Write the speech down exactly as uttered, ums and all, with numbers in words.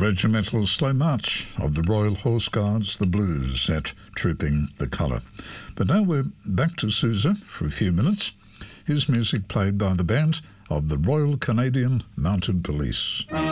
regimental slow march of the Royal Horse Guards, the Blues, at Trooping the Colour. But now we're back to Sousa for a few minutes. His music played by the band of the Royal Canadian Mounted Police.